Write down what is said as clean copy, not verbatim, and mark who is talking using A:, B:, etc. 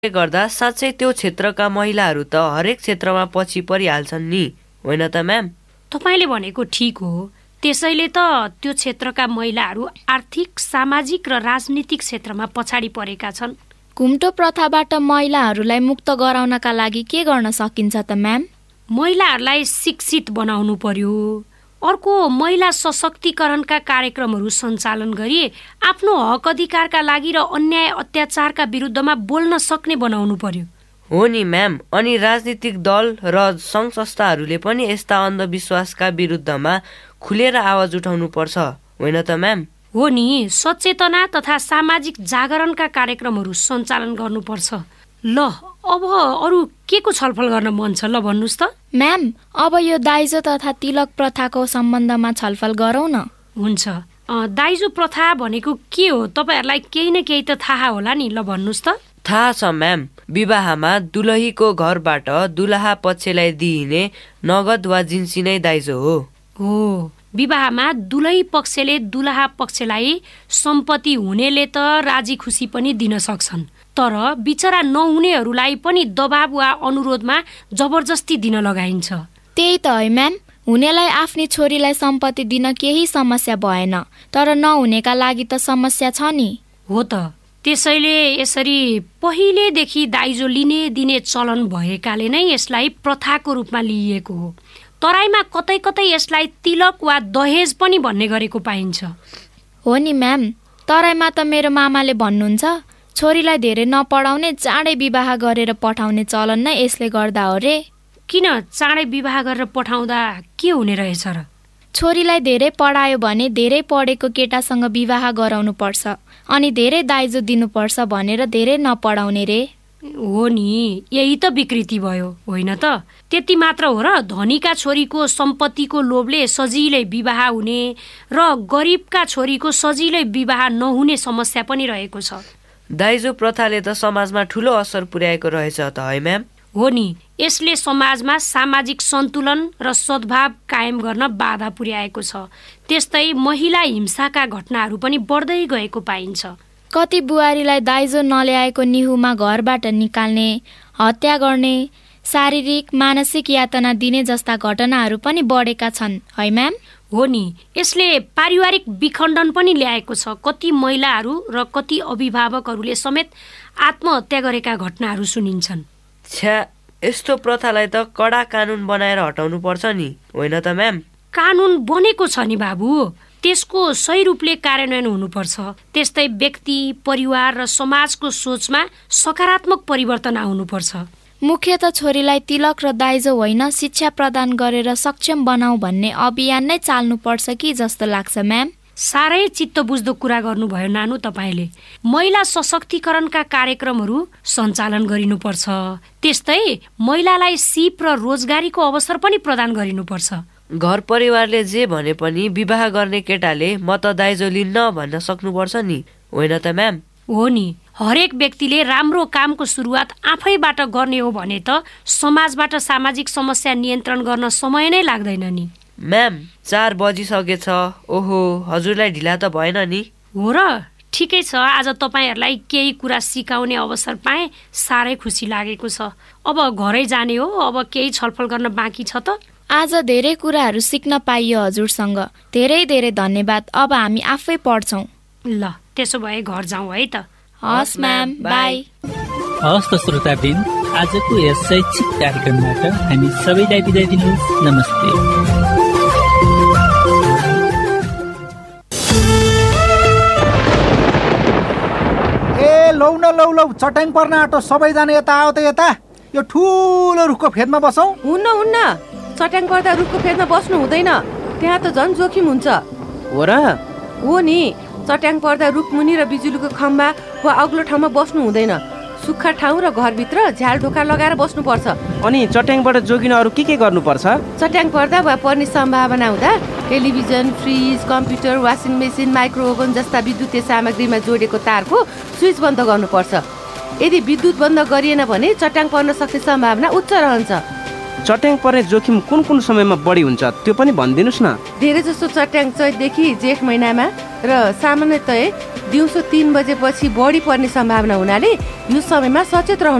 A: गर्दा साँच्चै त्यो क्षेत्रका महिलाहरू त हरेक क्षेत्रमा पछि परिहाल्छन् नि, होइन त म्याम?
B: तपाईँले भनेको ठिक हो। त्यसैले त त्यो क्षेत्रका महिलाहरू आर्थिक, सामाजिक र राजनीतिक क्षेत्रमा पछाडि परेका छन्।
C: घुम्टो प्रथाबाट महिलाहरूलाई मुक्त गराउनका लागि के गर्न सकिन्छ त म्याम?
B: महिलाहरूलाई शिक्षित बनाउनु पर्यो। अर्को, महिला सशक्तिकरणका कार्यक्रमहरू सञ्चालन गरी आफ्नो हक अधिकारका लागि र अन्याय अत्याचारका विरुद्धमा बोल्न सक्ने बनाउनु पर्यो।
A: हो नि म्याम। अनि राजनीतिक दल र सङ्घ संस्थाहरूले पनि यस्ता अन्धविश्वासका विरुद्धमा खुलेर आवाज उठाउनु पर्छ, होइन त म्याम?
B: हो नि, सचेतना तथा सामाजिक जागरणका कार्यक्रमहरू सञ्चालन गर्नुपर्छ। ल, अब अरू के को छलफल गर्न मन छ, ल भन्नुहोस् त?
C: म्याम, अब यो दाइजो तथा तिलक प्रथाको सम्बन्धमा छलफल गरौँ न।
B: हुन्छ। दाइजो प्रथा भनेको के हो? तपाईँहरूलाई केही न केही त थाहा होला नि, ल भन्नुहोस् त?
A: थाहा छ म्याम। विवाहमा दुलहीको घरबाट दुलहा पक्षलाई दिइने नगद वा जिन्सी नै दाइजो हो।
B: हो, विवाहमा दुलही पक्षले दुलहा पक्षलाई सम्पत्ति हुनेले त राजी खुसी पनि दिन सक्छन्, तर बिचरा नहुनेहरूलाई पनि दबाब वा अनुरोधमा जबरजस्ती दिन लगाइन्छ।
C: त्यही त है म्याम। हुनेलाई आफ्नी छोरीलाई सम्पत्ति दिन केही समस्या भएन, तर नहुनेका लागि त समस्या छ नि।
B: हो त। त्यसैले यसरी पहिलेदेखि दाइजो लिने दिने चलन भएकाले नै यसलाई प्रथाको रूपमा लिइएको हो। तराईमा कतै कतै यसलाई तिलक वा दहेज पनि भन्ने गरेको पाइन्छ।
C: हो नि म्याम। तराईमा त मेरो मामाले भन्नुहुन्छ, छोरीलाई धेरै नपढाउने, चाँडै विवाह गरेर पठाउने चलन नै यसले गर्दा हो रे।
B: किन चाँडै विवाह गरेर पठाउँदा के हुने रहेछ र?
C: छोरीलाई धेरै पढायो भने धेरै पढेको केटासँग विवाह गराउनु पर्छ, अनि धेरै दाइजो दिनुपर्छ भनेर धेरै नपढाउने रे।
B: हो नि, यही त विकृति भयो, होइन त? त्यति मात्र हो र धनीका छोरीको सम्पत्तिको लोभले सजिलै विवाह हुने र गरिबका छोरीको सजिलै विवाह नहुने समस्या पनि रहेको छ।
A: दाइजो प्रथाले त समाजमा ठुलो असर पुर्याएको रहेछ त है म्याम?
B: हो नि, यसले समाजमा सामाजिक सन्तुलन र सद्भाव कायम गर्न बाधा पुर्याएको छ। त्यस्तै महिला हिंसाका घटनाहरू पनि बढ्दै गएको पाइन्छ।
C: कति बुहारीलाई दाइजो नल्याएको निहुमा घरबाट निकाल्ने, हत्या गर्ने, शारीरिक मानसिक यातना दिने जस्ता घटनाहरू पनि बढेका छन्, है म्याम?
B: हो नि, यसले पारिवारिक विखण्डन पनि ल्याएको छ। कति महिलाहरू र कति अभिभावकहरूले समेत आत्महत्या गरेका घटनाहरू सुनिन्छन्।
A: छ्या, यस्तो प्रथालाई त कडा कानुन बनाएर हटाउनु पर्छ नि, होइन त म्याम?
B: कानुन बनेको छ नि बाबु, त्यसको सही रूपले कार्यान्वयन हुनुपर्छ। त्यस्तै व्यक्ति, परिवार र समाजको सोचमा सकारात्मक परिवर्तन आउनुपर्छ।
C: मुख्यत छोरीलाई तिलक र दाइजो होइन, शिक्षा प्रदान गरेर सक्षम बनाऊ भन्ने अभियान नै चाल्नुपर्छ कि जस्तो लाग्छ म्याम।
B: साह्रै चित्त बुझ्दो कुरा गर्नुभयो नानु तपाईँले। महिला सशक्तिकरणका कार्यक्रमहरू सञ्चालन गरिनुपर्छ। त्यस्तै महिलालाई सिप र रोजगारीको अवसर पनि प्रदान गरिनुपर्छ।
A: घर परिवारले जे भने पनि विवाह गर्ने केटाले म त दाइजो लिन्न भन्न सक्नुपर्छ नि, होइन त म्याम?
B: हो नि, हरेक व्यक्तिले राम्रो कामको सुरुवात आफैबाट गर्ने हो भने त समाजबाट सामाजिक समस्या नियन्त्रण गर्न समय नै लाग्दैन नि।
A: म्याम, 4 बजिसकेछ। ओहो, हजुरलाई ढिला त भएन नि?
B: हो र, ठिकै छ। आज तपाईँहरूलाई केही कुरा सिकाउने अवसर पाएँ, साह्रै खुसी लागेको छ। अब घरै जाने हो, अब केही छलफल गर्न बाँकी छ त?
C: आज धेरै कुराहरू सिक्न पाइयो हजुरसँग, धेरै धेरै धन्यवाद। अब हामी आफै पढ्छौँ।
B: ल, त्यसो भए घर जाउँ है त?
C: हस् म्याम, बाई।
D: हस् त श्रोतावृन्द, आजको यस शैक्षिक कार्यक्रमबाट हामी सबैलाई बिदा दिनुहोस्। नमस्ते।
E: लौ न लौ, चट्याङ पर्न आँटो, सबैजना यता आओ त यता। यो ठुलो रुखको फेदमा बसौँ।
F: हुन्न, चट्याङ पर्दा रुखको फेदमा बस्नु हुँदैन, त्यहाँ त झन् जोखिम हुन्छ।
G: हो र?
F: हो नि, चट्याङ पर्दा रुखमुनि र बिजुलीको खम्बा वा अग्लो ठाउँमा बस्नु हुँदैन। सुक्खा ठाउँ र घरभित्र झ्याल ढोका लगाएर बस्नुपर्छ।
G: अनि चट्याङबाट जोगिन अरू के गर्नुपर्छ?
F: चट्याङ पर्दा वा पर्ने सम्भावना हुँदा television, fridge, computer, washing machine, माइक्रोओभन जस्ता विद्युतीय सामग्रीमा जोडेको तारको स्विच बन्द गर्नुपर्छ। यदि विद्युत बन्द गरिएन भने चट्याङ पर्न सक्ने सम्भावना उच्च रहन्छ।
G: चट्याङ पर्ने जोखिम कुन समयमा बढी हुन्छ त्यो पनि भनिदिनुस् न।
F: धेरै जसो चट्याङ चैतदेखि जेठ महिनामा र सामान्यतया दिउँसो 3 बजेपछि बढी पर्ने सम्भावना हुनाले यो समयमा सचेत रहनु